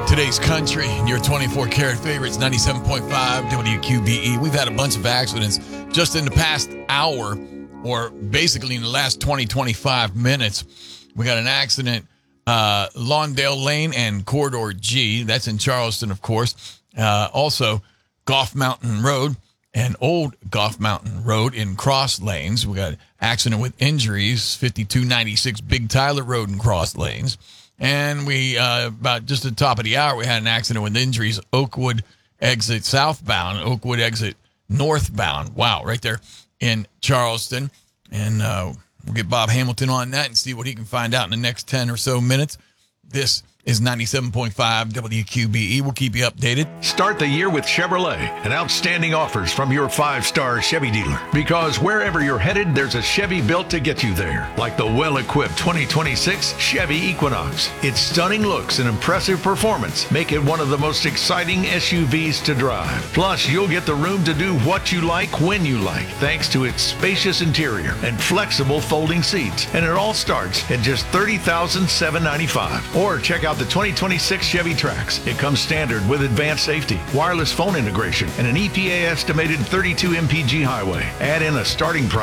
Today's country and your 24-karat favorites, 97.5 WQBE. We've had a bunch of accidents just in the past hour, or basically in the last 25 minutes. We got an accident, Lawndale Lane and Corridor G. That's in Charleston, of course. Also, Goff Mountain Road and Old Goff Mountain Road in cross lanes. We got an accident with injuries, 5296 Big Tyler Road in cross lanes. And we, about just at the top of the hour, we had an accident with injuries, Oakwood exit southbound, Oakwood exit northbound. Wow, right there in Charleston. And we'll get Bob Hamilton on that and see what he can find out in the next 10 or so minutes. This is 97.5 WQBE. We'll keep you updated. Start the year with Chevrolet and outstanding offers from your 5-star Chevy dealer. Because wherever you're headed, there's a Chevy built to get you there. Like the well-equipped 2026 Chevy Equinox. Its stunning looks and impressive performance make it one of the most exciting SUVs to drive. Plus, you'll get the room to do what you like when you like, thanks to its spacious interior and flexible folding seats. And it all starts at just $30,795. Or check out the 2026 Chevy Trax. It comes standard with advanced safety, wireless phone integration, and an EPA estimated 32 mpg highway. Add in a starting price